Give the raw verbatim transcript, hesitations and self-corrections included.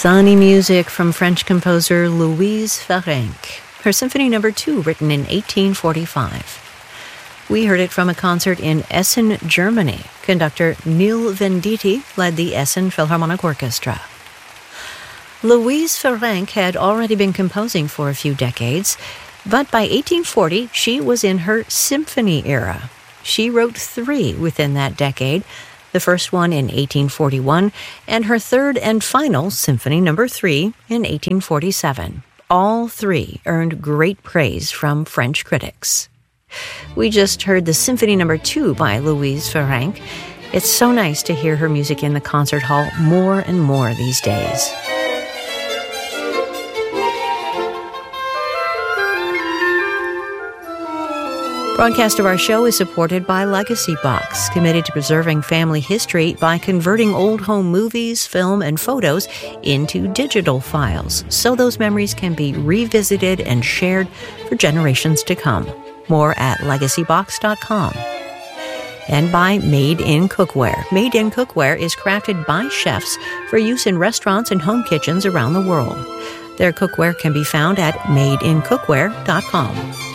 Sunny music from French composer Louise Ferenc, her Symphony Number two, written in eighteen forty-five. We heard it from a concert in Essen, Germany. Conductor Neil Venditti led the Essen Philharmonic Orchestra. Louise Ferenc had already been composing for a few decades, but by eighteen forty, she was in her symphony era. She wrote three within that decade, the first one in eighteen forty-one, and her third and final, Symphony Number three, in eighteen forty-seven. All three earned great praise from French critics. We just heard the Symphony Number two by Louise Ferenc. It's so nice to hear her music in the concert hall more and more these days. Broadcast of our show is supported by Legacy Box, committed to preserving family history by converting old home movies, film, and photos into digital files, so those memories can be revisited and shared for generations to come. More at legacy box dot com. And by Made in Cookware. Made in Cookware is crafted by chefs for use in restaurants and home kitchens around the world. Their cookware can be found at made in cookware dot com.